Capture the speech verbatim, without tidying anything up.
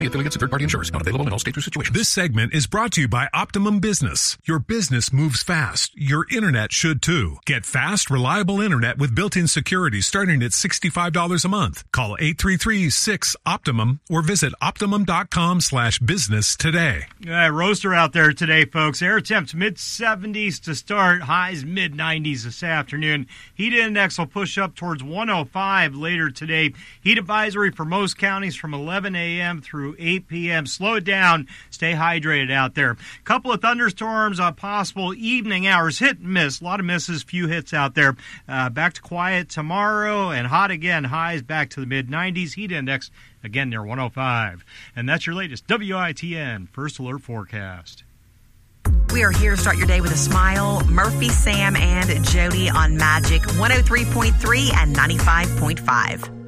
Affiliates and third-party insurers. Not available in all states or situations. This segment is brought to you by Optimum Business. Your business moves fast. Your internet should too. Get fast, reliable internet with built-in security starting at sixty-five dollars a month. Call eight three three, six, Optimum or visit optimum.com slash business today. Uh, roaster out there today, folks. Air temps mid seventies to start. Highs mid nineties this afternoon. Heat index will push up towards one oh five later today. Heat advisory for most counties from eleven a.m. through eight p.m. Slow it down. Stay hydrated out there. Couple of thunderstorms uh, possible evening hours. Hit and miss. A lot of misses, few hits out there. Uh, back to quiet tomorrow and hot again. Highs back to the mid nineties. Heat index again near one oh five. And that's your latest W I T N First Alert forecast. We are here to start your day with a smile. Murphy, Sam, and Jody on Magic one oh three point three and ninety-five point five.